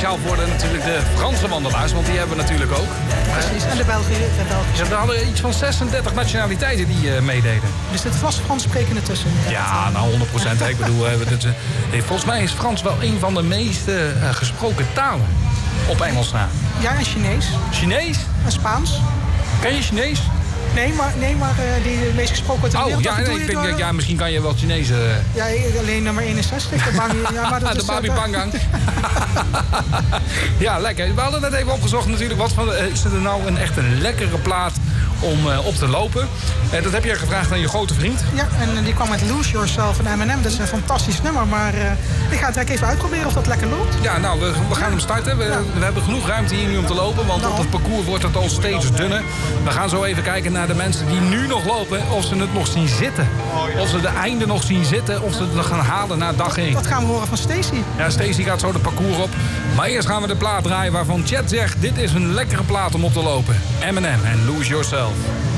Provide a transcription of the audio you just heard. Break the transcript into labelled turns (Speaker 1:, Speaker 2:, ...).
Speaker 1: speciaal voor natuurlijk de Franse wandelaars, want die hebben we natuurlijk ook.
Speaker 2: Precies, en de Belgische.
Speaker 1: We hadden iets van 36 nationaliteiten die meededen.
Speaker 2: Dus het was Frans sprekende tussen.
Speaker 1: Ja, nou 100%. Ik bedoel, volgens mij is Frans wel een van de meest gesproken talen op Engels na.
Speaker 2: Ja, en Chinees.
Speaker 1: Chinees?
Speaker 2: En Spaans.
Speaker 1: Ken je Chinees?
Speaker 2: Nee, maar die meest gesproken wordt in de wereld.
Speaker 1: Ja, misschien kan je wel Chinees...
Speaker 2: Ja, alleen nummer 61. De
Speaker 1: Babi Bangang. Ja, lekker. We hadden net even opgezocht natuurlijk. Wat is er nou echt een lekkere plaat om op te lopen? Dat heb je gevraagd aan je grote vriend.
Speaker 2: Ja, en die kwam met Lose Yourself en M&M. Dat is een fantastisch nummer, maar ik ga het direct even uitproberen of dat lekker loopt.
Speaker 1: Ja, nou, we gaan hem starten. We hebben genoeg ruimte hier nu om te lopen, want op het parcours wordt het al steeds dunner. We gaan zo even kijken naar de mensen die nu nog lopen, of ze het nog zien zitten. Of ze de einde nog zien zitten, of ze het nog gaan halen na dag 1.
Speaker 2: Dat gaan we horen van Stacey.
Speaker 1: Ja, Stacey gaat zo de parcours op. Maar eerst gaan we de plaat draaien waarvan Chet zegt, dit is een lekkere plaat om op te lopen. M&M en Lose Yourself.